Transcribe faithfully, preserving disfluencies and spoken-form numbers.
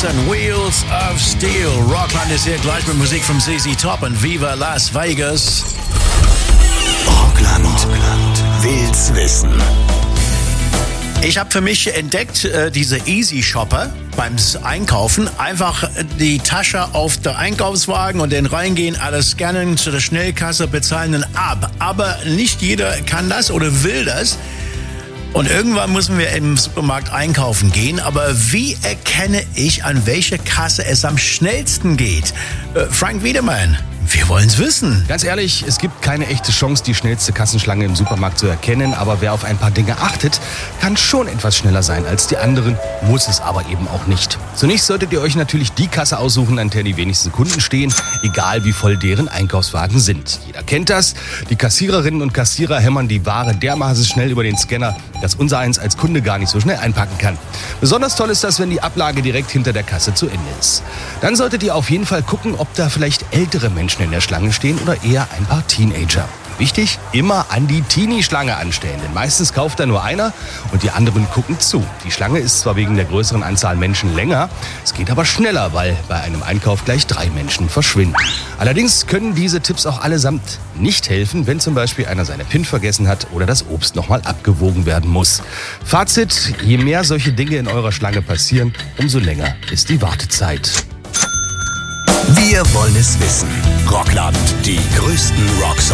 Jackson, Wheels of Steel. Rockland ist hier gleich mit Musik von Z Z Top und Viva Las Vegas. Rockland, Rockland. Will's wissen. Ich habe für mich entdeckt, äh, diese Easy Shopper beim Einkaufen. Einfach die Tasche auf der Einkaufswagen und dann reingehen, alles scannen, zu der Schnellkasse bezahlen und ab. Aber nicht jeder kann das oder will das. Und irgendwann müssen wir im Supermarkt einkaufen gehen. Aber wie erkenne ich, an welche Kasse es am schnellsten geht? Äh, Frank Wiedemann, wir wollen's wissen. Ganz ehrlich, es gibt keine echte Chance, die schnellste Kassenschlange im Supermarkt zu erkennen. Aber wer auf ein paar Dinge achtet, kann schon etwas schneller sein als die anderen, muss es aber eben auch nicht. Zunächst solltet ihr euch natürlich die Kasse aussuchen, an der die wenigsten Kunden stehen, egal wie voll deren Einkaufswagen sind. Jeder kennt das. Die Kassiererinnen und Kassierer hämmern die Ware dermaßen schnell über den Scanner, dass unser eins als Kunde gar nicht so schnell einpacken kann. Besonders toll ist das, wenn die Ablage direkt hinter der Kasse zu Ende ist. Dann solltet ihr auf jeden Fall gucken, ob da vielleicht ältere Menschen in der Schlange stehen oder eher ein paar Teenager. Wichtig, immer an die Teenie-Schlange anstellen, denn meistens kauft da nur einer und die anderen gucken zu. Die Schlange ist zwar wegen der größeren Anzahl Menschen länger, es geht aber schneller, weil bei einem Einkauf gleich drei Menschen verschwinden. Allerdings können diese Tipps auch allesamt nicht helfen, wenn zum Beispiel einer seine PIN vergessen hat oder das Obst nochmal abgewogen werden muss. Fazit, je mehr solche Dinge in eurer Schlange passieren, umso länger ist die Wartezeit. Wir wollen es wissen. Rockland, die größten Rocksongs.